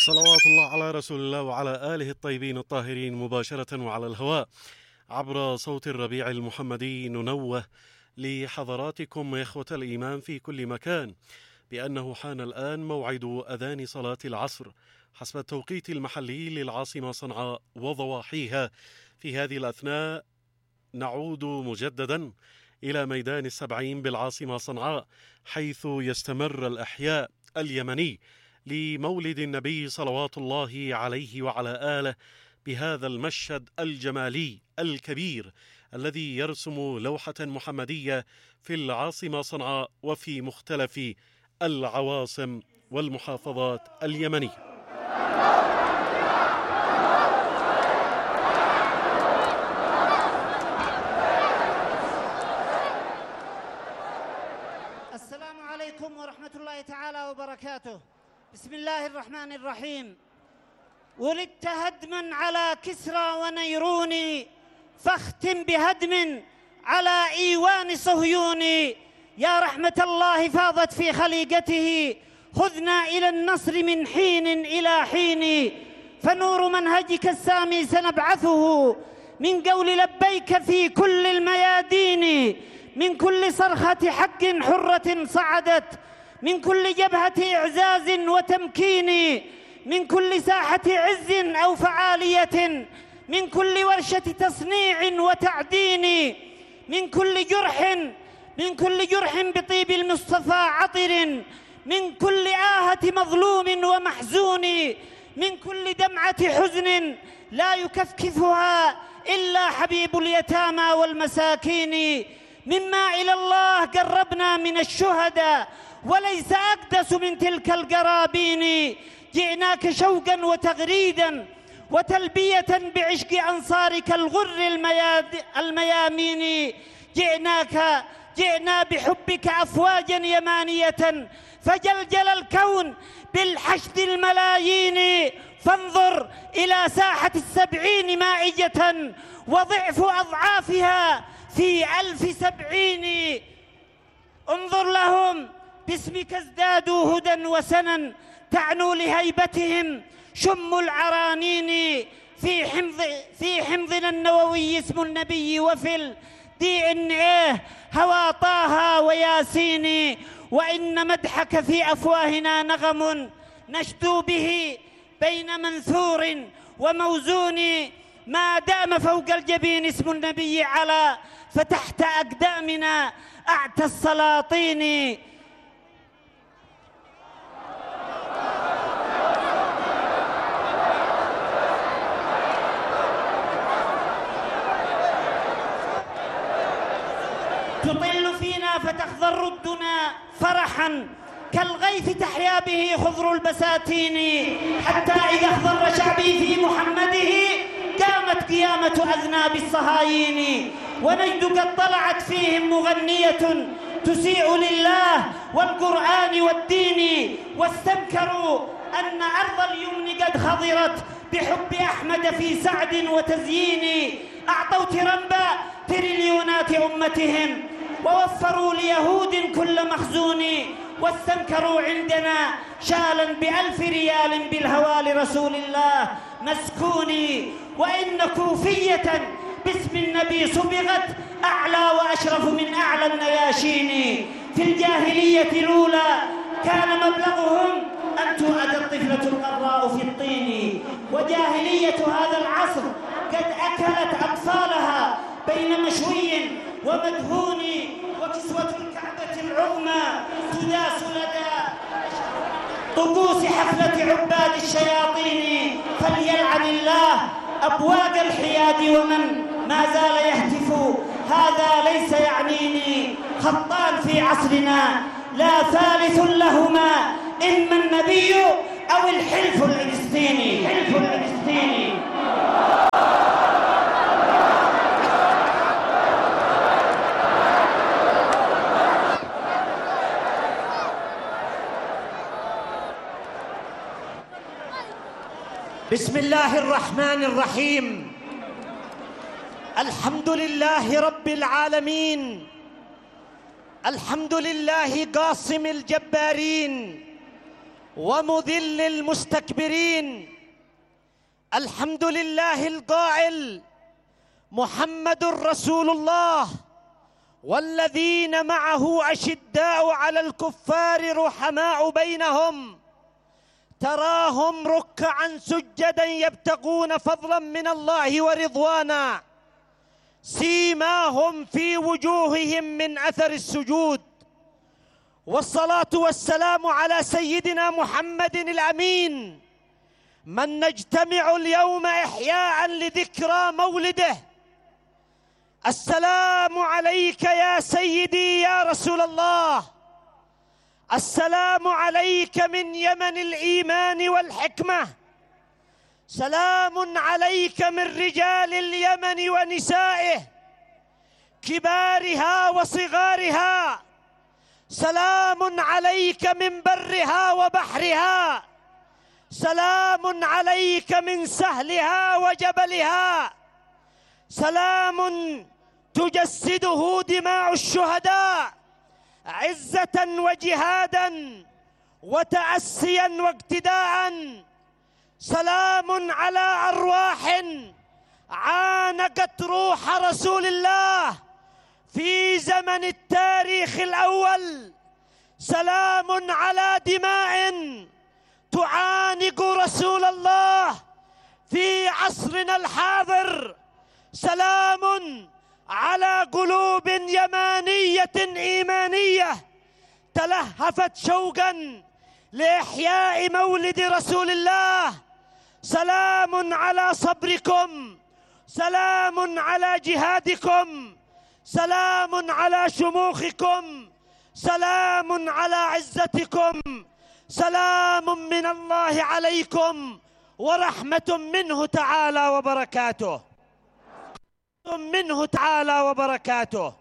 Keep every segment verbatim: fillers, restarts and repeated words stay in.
صلوات الله على رسول الله وعلى آله الطيبين الطاهرين مباشرة وعلى الهواء عبر صوت الربيع المحمدي. ننوه لحضراتكم إخوة الإيمان في كل مكان بأنه حان الآن موعد أذان صلاة العصر حسب التوقيت المحلي للعاصمة صنعاء وضواحيها. في هذه الأثناء نعود مجددا إلى ميدان السبعين بالعاصمة صنعاء، حيث يستمر الأحياء اليمني لمولد النبي صلوات الله عليه وعلى آله بهذا المشهد الجمالي الكبير الذي يرسم لوحة محمدية في العاصمة صنعاء وفي مختلف العواصم والمحافظات اليمنية. السلام عليكم ورحمة الله تعالى وبركاته. بسم الله الرحمن الرحيم. ولدت هدما على كسرى ونيروني، فاختم بهدم على إيوان صهيوني. يا رحمة الله فاضت في خليقته، خذنا إلى النصر من حين إلى حين. فنور منهجك السامي سنبعثه من قول لبيك في كل الميادين، من كل صرخة حق حرة صعدت، من كل جبهة إعزاز وتمكين، من كل ساحة عز أو فعالية، من كل ورشة تصنيع وتعدين، من كل جرح من كل جرح بطيب المصطفى عطر، من كل آهة مظلوم ومحزون، من كل دمعة حزن لا يكفكفها إلا حبيب اليتامى والمساكين. مما إلى الله قربنا من الشهداء، وليس أقدس من تلك القرابين. جئناك شوقا وتغريدا وتلبية بعشق أنصارك الغر الميامين. جئناك جئنا بحبك أفواجا يمانية، فجلجل الكون بالحشد الملايين. فانظر إلى ساحة السبعين مائجة، وضعف أضعافها في ألف سبعين. انظر لهم باسمك ازدادوا هدى وسنا، تعنو لهيبتهم شم العرانين. في حمض في حمضنا النووي اسم النبي، وفي الدي ان ايه هوى طه وياسين. وإن مدحك في أفواهنا نغم نشدو به بين منثور وموزون. ما دام فوق الجبين اسم النبي على، فتحت أقدامنا أعتى السلاطين. تطل فينا فتخضر ردنا فرحا، كالغيث تحيا به خضر البساتين. حتى إذا اخضر شعبي في محمده، قامت قيامة أذناب الصهايين. ونجد قد طلعت فيهم مغنية تسيء لله والقرآن والدين. واستنكروا أن أرض اليمن قد خضرت بحب أحمد في سعد وتزيين. أعطوا ترنبا تريليونات أمتهم، ووفروا ليهود كل مخزون. واستنكروا عندنا شالا بألف ريال بالهوى لرسول الله مسكوني. وإن كوفية باسم النبي صبغت أعلى وأشرف من أعلى النياشين. في الجاهلية الأولى كان مبلغهم أن تؤد الطفلة القراء في الطين. وجاهلية هذا العصر قد أكلت أطفالها بين مشوي ومدهون. وكسوة الكعبة العظمى تداس لدى طقوس حفلة عباد الشياطين. فليلعن الله أبواق الحياد ومن ما زال يهتف، هذا ليس يعنيني. خطان في عصرنا لا ثالث لهما، إما النبي أو الحلف الفلسطيني. حلف الفلسطيني. بسم الله الرحمن الرحيم. الحمد لله رب العالمين، الحمد لله قاصم الجبارين، ومذل المستكبرين. الحمد لله القائل: محمد رسول الله والذين معه أشداء على الكفار رحماء بينهم تراهم ركعا سجدا يبتغون فضلا من الله ورضوانا سيماهم في وجوههم من أثر السجود. والصلاة والسلام على سيدنا محمد الأمين من نجتمع اليوم إحياء لذكرى مولده. السلام عليك يا سيدي يا رسول الله، السلام عليك من يمن الإيمان والحكمة، سلام عليك من رجال اليمن ونسائه كبارها وصغارها، سلام عليك من برها وبحرها، سلام عليك من سهلها وجبلها، سلام تجسده دماء الشهداء عزة وجهادا وتأسيا واقتداء، سلام على أرواح عانقت روح رسول الله في زمن التاريخ الأول، سلام على دماء تعانق رسول الله في عصرنا الحاضر، سلام على قلوب يمانية إيمانية تلهفت شوقا لإحياء مولد رسول الله، سلام على صبركم، سلام على جهادكم، سلام على شموخكم، سلام على عزتكم، سلام من الله عليكم ورحمة منه تعالى وبركاته، منه تعالى وبركاته.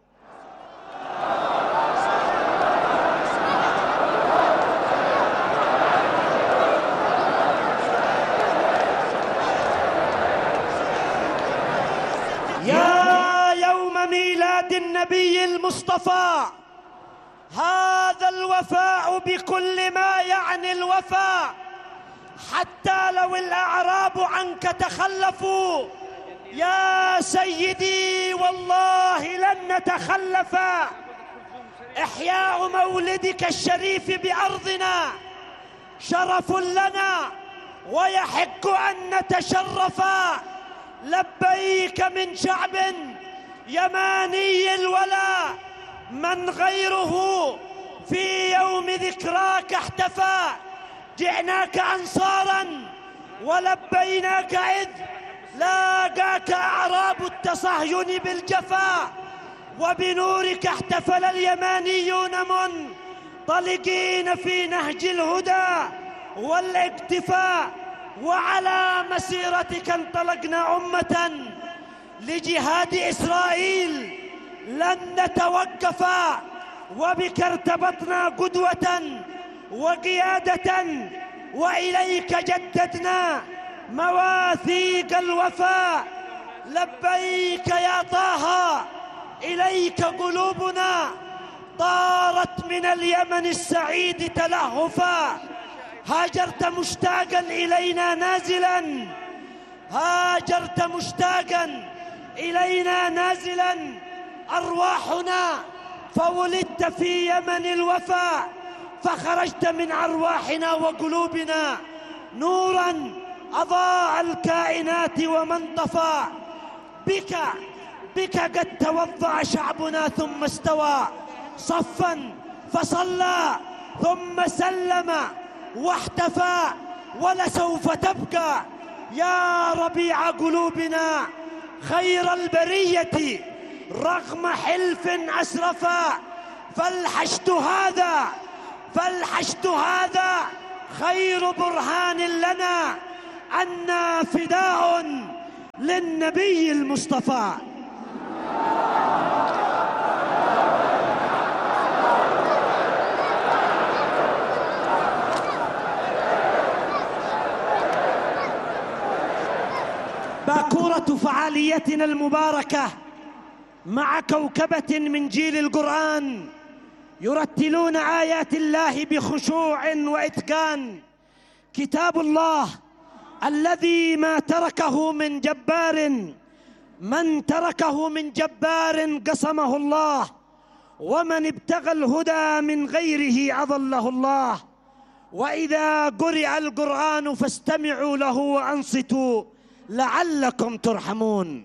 يا يوم ميلاد النبي المصطفى هذا الوفاء بكل ما يعني الوفاء، حتى لو الأعراب عنك تخلفوا يا سيدي والله لن نتخلف. إحياء مولدك الشريف بأرضنا شرف لنا ويحق أن نتشرف. لبيك من شعب يماني الولاء من غيره في يوم ذكراك احتفى. جئناك أنصارا ولبيناك إذ لاقاك أعراب التصهين بالجفا، وبنورك احتفل اليمانيون منطلقين في نهج الهدى والاكتفاء. وعلى مسيرتك انطلقنا أمة لجهاد إسرائيل لن نتوقف، وبك ارتبطنا قدوة وقيادة، وإليك جددنا مواثيق الوفاء. لبيك يا طه إليك قلوبنا طارت من اليمن السعيد تلهفا. هاجرت مشتاقا إلينا نازلا، هاجرت مشتاقا إلينا نازلا أرواحنا، فولدت في يمن الوفا، فخرجت من أرواحنا وقلوبنا نورا أضاء الكائنات ومن طفى. بك بك قد توضأ شعبنا ثم استوى صفا فصلى ثم سلم واحتفى. ولسوف تبقى يا ربيع قلوبنا خير البرية رغم حلف أسرفا. فالحشد هذا فالحشد هذا خير برهان لنا أنا فداء للنبي المصطفى. باكورة فعاليتنا المباركة مع كوكبة من جيل القرآن يرتلون آيات الله بخشوع وإتقان. كتاب الله الذي ما تركه من جبار، من تركه من جبار قصمه الله، ومن ابتغى الهدى من غيره أضله الله. وإذا قرئ القرآن فاستمعوا له وأنصتوا لعلكم ترحمون.